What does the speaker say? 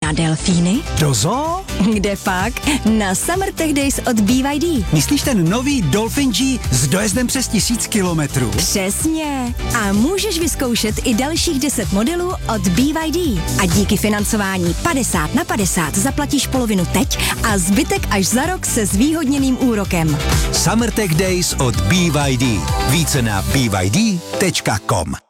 Na delfíny? Do zoo? Kde pak? Na Summer Tech Days od BYD. Myslíš ten nový Dolphin G s dojezdem přes 1000 kilometrů? Přesně. A můžeš vyzkoušet i dalších 10 modelů od BYD. A díky financování 50/50 zaplatíš polovinu teď a zbytek až za rok se zvýhodněným úrokem. Summer Tech Days od BYD. Více na byd.com.